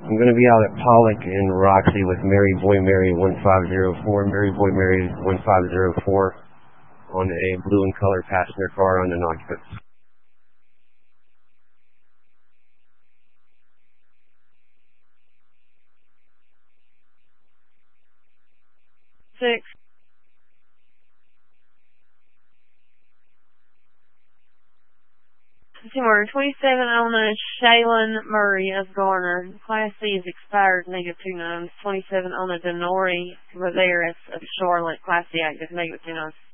I'm going to be out at Pollock and Roxy with Mary Boy Mary 1504. Mary Boy Mary 1504 on a blue and color passenger car on an occupant. 6. Tomorrow, 27 owner Shaylin Murray of Garner. Class C is expired, -29. 27 owner Denori Riveras of Charlotte. Class C active, -29.